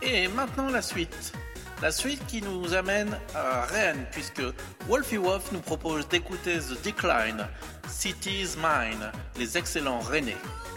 Et maintenant la suite. La suite qui nous amène à Rennes, puisque Wolfie Wolf nous propose d'écouter The Decline, City's Mine, les excellents Rennais.